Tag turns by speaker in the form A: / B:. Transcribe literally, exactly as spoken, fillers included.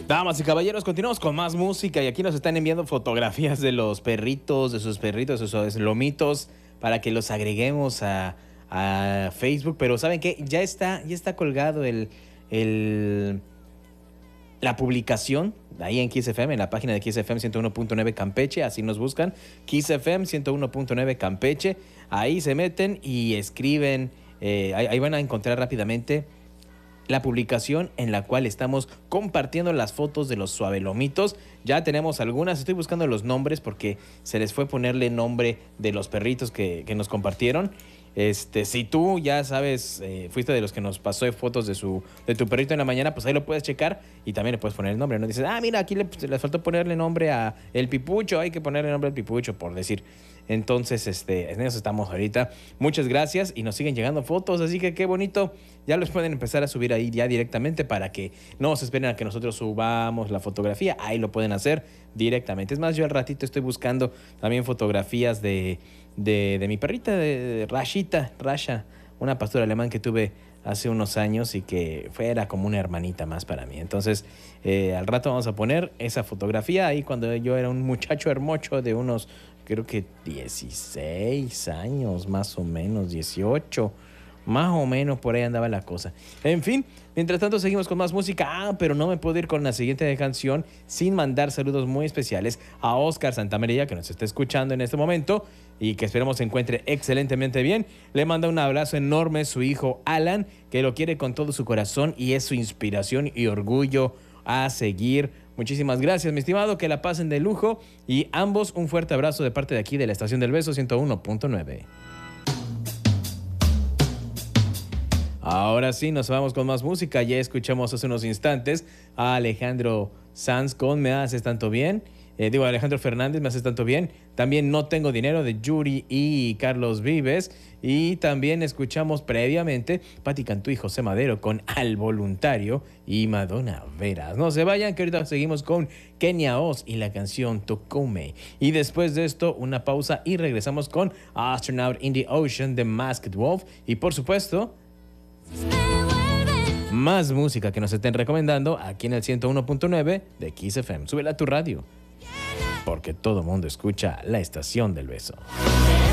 A: Damas y caballeros, continuamos con más música y aquí nos están enviando fotografías de los perritos, de sus perritos, de sus lomitos, para que los agreguemos a, a Facebook. Pero ¿saben qué? Ya está, ya está colgado el, el, la publicación ahí en Kiss F M, en la página de Kiss F M ciento uno punto nueve Campeche, así nos buscan, Kiss F M ciento uno punto nueve Campeche, ahí se meten y escriben, eh, ahí, ahí van a encontrar rápidamente la publicación en la cual estamos compartiendo las fotos de los suavelomitos. Ya tenemos algunas, estoy buscando los nombres porque se les fue ponerle nombre de los perritos que, que nos compartieron. Este, si tú ya sabes, eh, fuiste de los que nos pasó fotos de su de tu perrito en la mañana, pues ahí lo puedes checar y también le puedes poner el nombre. No dices, ah, mira, aquí le, le faltó ponerle nombre a el Pipucho, hay que ponerle nombre al Pipucho, por decir. Entonces, este, en eso estamos ahorita. Muchas gracias y nos siguen llegando fotos, así que qué bonito. Ya los pueden empezar a subir ahí ya directamente para que no se esperen a que nosotros subamos la fotografía. Ahí lo pueden hacer directamente. Es más, yo al ratito estoy buscando también fotografías de, de, de mi perrita, de, de Rashita, Rasha, una pastora alemán que tuve hace unos años y que fue, era como una hermanita más para mí. Entonces, eh, al rato vamos a poner esa fotografía ahí cuando yo era un muchacho hermoso de unos, creo que dieciséis años, más o menos, dieciocho, más o menos por ahí andaba la cosa. En fin, mientras tanto seguimos con más música. Ah, pero no me puedo ir con la siguiente canción sin mandar saludos muy especiales a Oscar Santamaría, que nos está escuchando en este momento y que esperamos se encuentre excelentemente bien. Le manda un abrazo enorme a su hijo Alan, que lo quiere con todo su corazón y es su inspiración y orgullo a seguir. Muchísimas gracias, mi estimado, que la pasen de lujo y ambos un fuerte abrazo de parte de aquí de la Estación del Beso ciento uno punto nueve. Ahora sí, nos vamos con más música. Ya escuchamos hace unos instantes a Alejandro Sanz con Me Haces Tanto Bien. Eh, digo, Alejandro Fernández, Me Haces Tanto Bien. También No Tengo Dinero de Yuri y Carlos Vives. Y también escuchamos previamente Pati Cantú y José Madero con Al Voluntario y Madonna Veras. No se vayan, que ahorita seguimos con Kenia Oz y la canción Tocome. Y después de esto, una pausa y regresamos con Astronaut in the Ocean de Masked Wolf. Y por supuesto, más música que nos estén recomendando aquí en el ciento uno punto nueve de Kiss F M. Súbela a tu radio, porque todo mundo escucha la Estación del Beso.